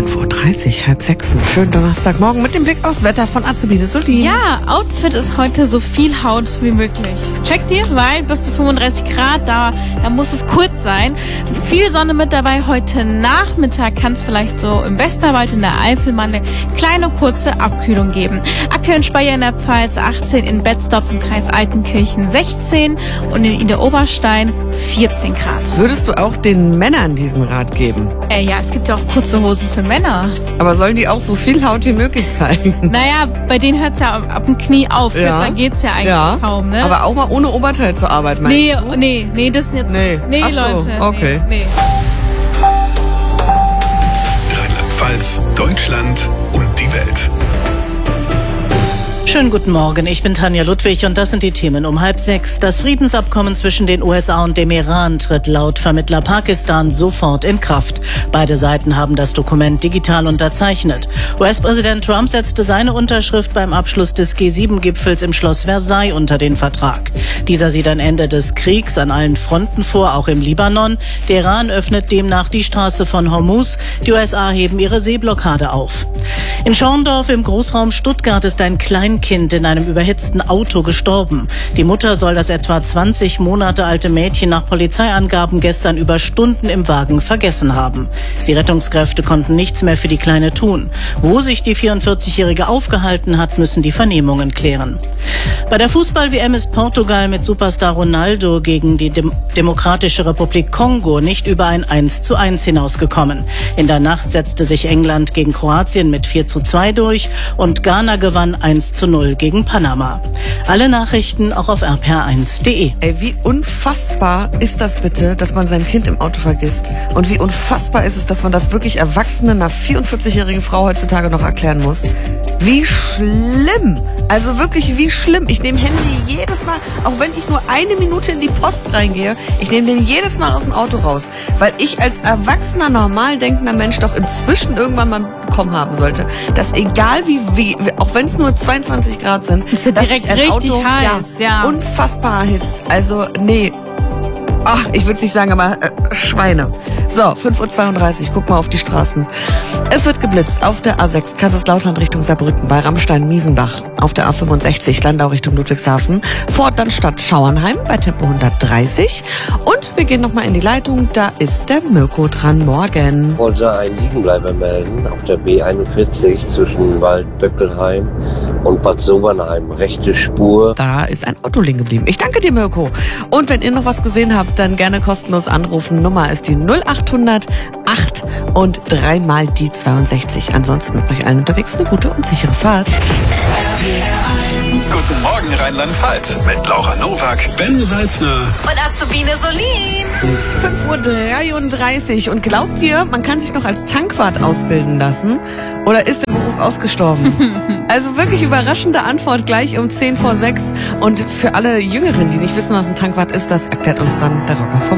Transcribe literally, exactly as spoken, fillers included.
fünf Uhr dreißig, halb sechs. Schönen Donnerstagmorgen mit dem Blick aufs Wetter von Azubine Solin. Ja, Outfit ist heute so viel Haut wie möglich. Check dir, weil bis zu fünfunddreißig Grad, da, da muss es kurz sein. Viel Sonne mit dabei. Heute Nachmittag kann es vielleicht so im Westerwald, in der Eifel mal eine kleine, kurze Abkühlung geben. Aktuell in Speyer in der Pfalz achtzehn, in Betzdorf im Kreis Altenkirchen sechzehn und in Idar-Oberstein vierzehn Grad. Würdest du auch den Männern diesen Rat geben? Äh, ja, es gibt ja auch kurze Hosen für Männer. Aber sollen die auch so viel Haut wie möglich zeigen? Naja, bei denen hört es ja ab, ab dem Knie auf. Ja. Kürzer geht's ja eigentlich Ja. kaum, ne? Aber auch mal ohne Oberteil zur Arbeit, meinst Nee, du? nee, nee, das sind jetzt... Nee. Nee, Ach so, Leute. okay. Nee, nee. Rheinland-Pfalz, Deutschland und die Welt. Schönen guten Morgen, ich bin Tanja Ludwig und das sind die Themen um halb sechs. Das Friedensabkommen zwischen den U S A und dem Iran tritt laut Vermittler Pakistan sofort in Kraft. Beide Seiten haben das Dokument digital unterzeichnet. U S-Präsident Trump setzte seine Unterschrift beim Abschluss des G sieben Gipfels im Schloss Versailles unter den Vertrag. Dieser sieht ein Ende des Kriegs an allen Fronten vor, auch im Libanon. Der Iran öffnet demnach die Straße von Hormuz. Die U S A heben ihre Seeblockade auf. In Schorndorf im Großraum Stuttgart ist ein Kleinkind in einem überhitzten Auto gestorben. Die Mutter soll das etwa zwanzig Monate alte Mädchen nach Polizeiangaben gestern über Stunden im Wagen vergessen haben. Die Rettungskräfte konnten nichts mehr für die Kleine tun. Wo sich die vierundvierzigjährige aufgehalten hat, müssen die Vernehmungen klären. Bei der Fußball-W M ist Portugal mit Superstar Ronaldo gegen die Dem- Demokratische Republik Kongo nicht über ein eins zu eins hinausgekommen. In der Nacht setzte sich England gegen Kroatien mit vier zu zwei durch und Ghana gewann eins zu null gegen Panama. Alle Nachrichten auch auf r p r eins punkt d e. Ey, wie unfassbar ist das bitte, dass man sein Kind im Auto vergisst? Und wie unfassbar ist es, dass man das wirklich Erwachsenen, einer vierundvierzigjährigen Frau heutzutage noch erklären muss? Wie schlimm! Also wirklich wie schlimm. Ich nehme Handy jedes Mal, auch wenn ich nur eine Minute in die Post reingehe, ich nehme den jedes Mal aus dem Auto raus. Weil ich als erwachsener, normal denkender Mensch doch inzwischen irgendwann mal bekommen haben sollte, dass egal wie, wie auch wenn es nur zweiundzwanzig Grad sind, ist ja dass direkt sich ein richtig Auto, heiß, ja. unfassbar erhitzt. Also, nee. Ach, ich würde es nicht sagen, aber äh, Schweine. So, fünf Uhr zweiunddreißig, guck mal auf die Straßen. Es wird geblitzt auf der A sechs, Kaiserslautern Richtung Saarbrücken, bei Rammstein-Miesenbach, auf der A fünfundsechzig, Landau Richtung Ludwigshafen, vor dann Stadt Schauernheim bei Tempo hundertdreißig. Und wir gehen nochmal in die Leitung, da ist der Mirko dran. Morgen. Ich wollte einen Liegenbleiber melden auf der B einundvierzig zwischen Waldböckelheim und Bad Sobernheim. Rechte Spur. Da ist ein Auto liegen geblieben. Ich danke dir, Mirko. Und wenn ihr noch was gesehen habt, dann gerne kostenlos anrufen. Nummer ist die null achthundert acht und dreimal die zweiundsechzig. Ansonsten euch allen unterwegs eine gute und sichere Fahrt. Guten Morgen Rheinland-Pfalz mit Laura Nowak, Ben Salzner Und Azubine Solin. fünf Uhr dreiunddreißig. Und glaubt ihr, man kann sich noch als Tankwart ausbilden lassen? Oder ist der Beruf ausgestorben? Also wirklich überraschende Antwort gleich um zehn vor sechs. Und für alle Jüngeren, die nicht wissen, was ein Tankwart ist, das erklärt uns dann der Rocker vom